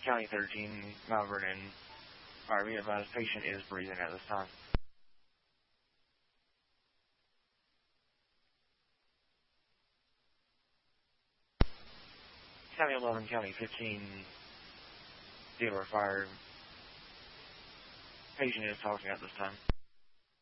County 13, Mount Vernon. Alright, we advise patient is breathing at this time. County 11, County 15, dealer fired. Patient is talking at this time.